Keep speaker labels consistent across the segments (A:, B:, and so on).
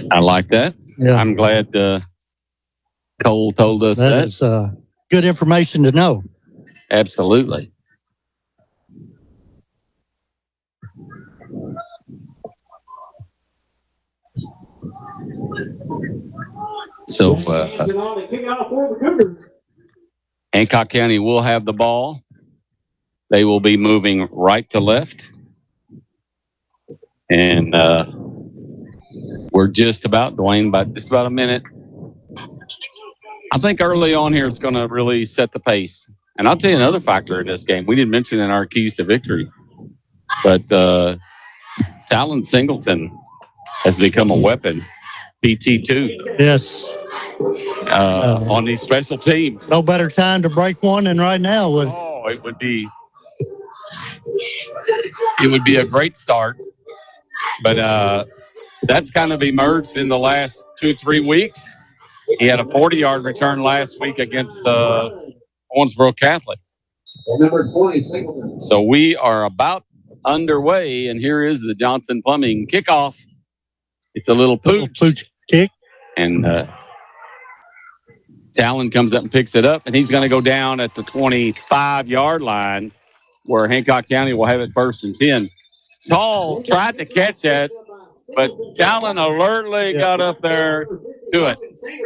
A: I like that.
B: Yeah.
A: I'm glad Cole told us that.
B: That is good information to know.
A: Absolutely. So Hancock County will have the ball. They will be moving right to left. And we're just about, Dwayne, just about a minute. I think early on here, it's going to really set the pace. And I'll tell you another factor in this game. We didn't mention in our keys to victory, but Talon Singleton has become a weapon. PT2.
B: Yes.
A: On these special teams.
B: No better time to break one than right now.
A: It would be a great start. But that's kind of emerged in the last 2-3 weeks. He had a 40-yard return last week against Owensboro Catholic.
C: Number 20, Singleton.
A: So we are about underway, and here is the Johnson Plumbing kickoff. It's a little pooch
B: kick.
A: And Talon comes up and picks it up, and he's going to go down at the 25-yard line where Hancock County will have it 1st and 10. Tall tried to catch it, but Talon alertly got up there to it.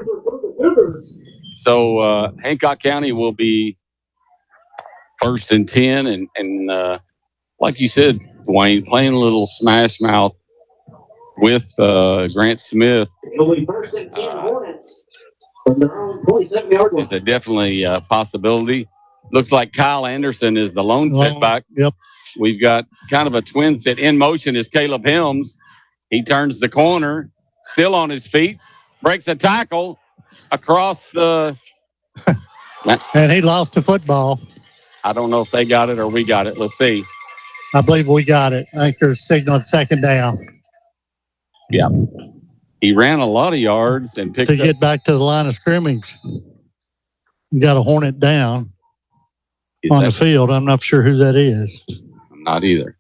A: So Hancock County will be 1st and 10, and like you said, Dwayne, playing a little smash mouth with Grant Smith.
C: It'll be 1st and 10 Hornets from their own 27-yard line.
A: It's definitely a possibility. Looks like Kyle Anderson is the lone setback.
B: Yep.
A: We've got kind of a twin set. In motion is Caleb Helms. He turns the corner, still on his feet, breaks a tackle across the...
B: And he lost the football.
A: I don't know if they got it or we got it. Let's see.
B: I believe we got it. I think they're signaling 2nd down.
A: Yeah. He ran a lot of yards and picked
B: to get back to the line of scrimmage. You got a Hornet down on the field. I'm not sure who that is.
A: I'm not either.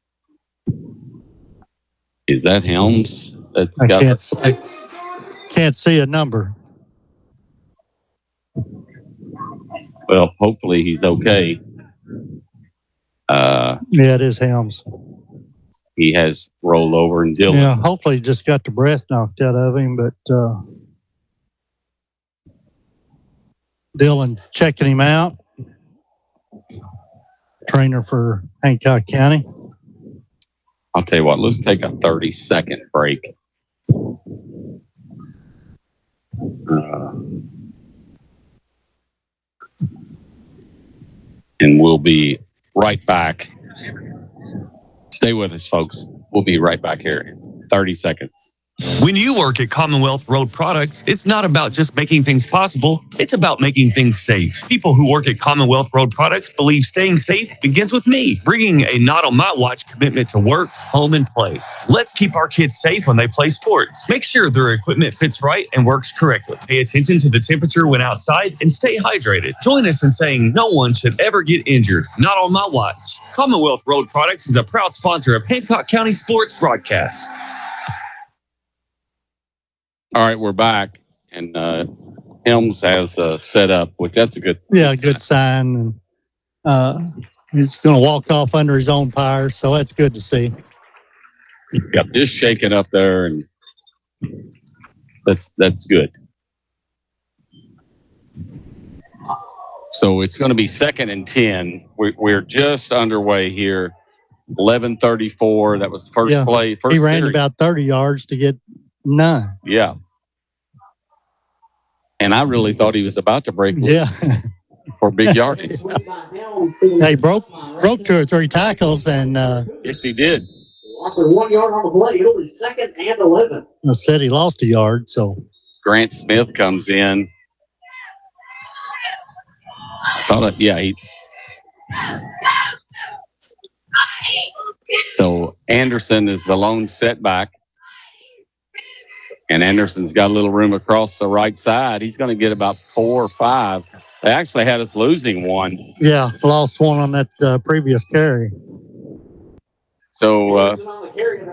A: Is that Helms?
B: I can't see a number.
A: Well, hopefully he's okay.
B: Yeah, it is Helms.
A: He has rolled over, and Dylan.
B: Yeah, hopefully he just got the breath knocked out of him, but Dylan checking him out. Trainer for Hancock County.
A: I'll tell you what, let's take a 30-second break. And we'll be right back. Stay with us, folks. We'll be right back here in 30 seconds.
D: When you work at Commonwealth Road Products, it's not about just making things possible. It's about making things safe. People who work at Commonwealth Road Products believe staying safe begins with me, bringing a not on my watch commitment to work, home, and play. Let's keep our kids safe when they play sports. Make sure their equipment fits right and works correctly. Pay attention to the temperature when outside and stay hydrated. Join us in saying no one should ever get injured. Not on my watch. Commonwealth Road Products is a proud sponsor of Hancock County Sports Broadcasts.
A: All right, we're back, and Helms has set up, which that's a good.
B: Yeah, good sign. And he's going to walk off under his own power, so that's good to see.
A: Yep, just shaking up there, and that's good. So it's going to be 2nd and 10. We're just underway here. 11:34. That was first play.
B: He ran series. About 30 yards to get 9.
A: Yeah. And I really thought he was about to break for big yardage.
B: He broke 2 or 3 tackles, and
A: yes, he did.
C: Lost 1 yard on the play. It'll be 2nd and 11.
B: I said he lost a yard, so
A: Grant Smith comes in. So Anderson is the lone setback. And Anderson's got a little room across the right side. He's going to get about 4 or 5. They actually had us losing 1.
B: Yeah, lost 1 on that previous carry.
A: So